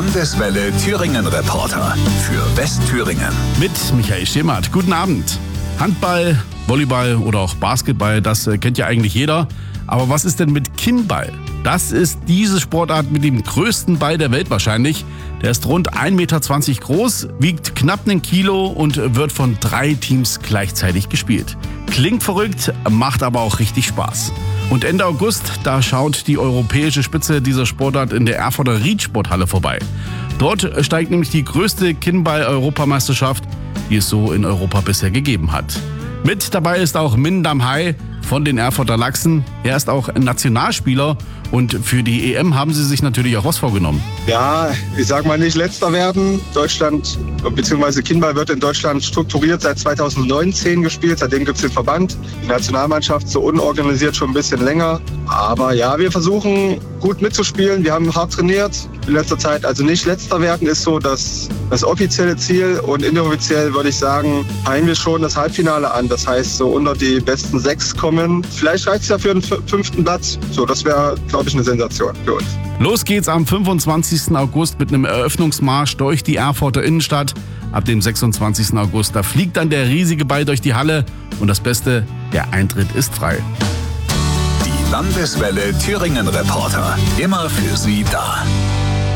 Landeswelle Thüringen Reporter für Westthüringen. Mit Michael Schemert. Guten Abend. Handball, Volleyball oder auch Basketball, das kennt ja eigentlich jeder. Aber was ist denn mit Kinnball? Das ist diese Sportart mit dem größten Ball der Welt wahrscheinlich. Der ist rund 1,20 Meter groß, wiegt knapp 1 Kilo und wird von 3 Teams gleichzeitig gespielt. Klingt verrückt, macht aber auch richtig Spaß. Und Ende August, da schaut die europäische Spitze dieser Sportart in der Erfurter Riedsporthalle vorbei. Dort steigt nämlich die größte Kinnball-Europameisterschaft, die es so in Europa bisher gegeben hat. Mit dabei ist auch Min Dam Hai von den Erfurter Lachsen. Er ist auch Nationalspieler und für die EM haben sie sich natürlich auch was vorgenommen. Ja, ich sag mal nicht letzter werden. Deutschland bzw. Kinnball wird in Deutschland strukturiert seit 2019 gespielt. Seitdem gibt es den Verband. Die Nationalmannschaft so unorganisiert schon ein bisschen länger. Aber ja, wir versuchen gut mitzuspielen. Wir haben hart trainiert in letzter Zeit. Also nicht letzter werden ist so das offizielle Ziel. Und inoffiziell würde ich sagen, peilen wir schon das Halbfinale an. Das heißt, so unter die besten 6 kommen. Vielleicht reicht es ja für den 5. Platz. So, das wäre, glaube ich, eine Sensation für uns. Los geht's am 25. August mit einem Eröffnungsmarsch durch die Erfurter Innenstadt. Ab dem 26. August, da fliegt dann der riesige Ball durch die Halle. Und das Beste, der Eintritt ist frei. Die Landeswelle Thüringen Reporter, immer für Sie da.